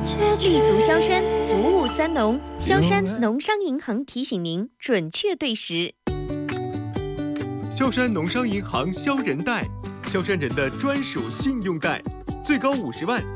立足萧山，服务三农。萧山农商银行提醒您准确对时。 萧山农商银行萧人贷，萧山人的专属信用贷，最高50万。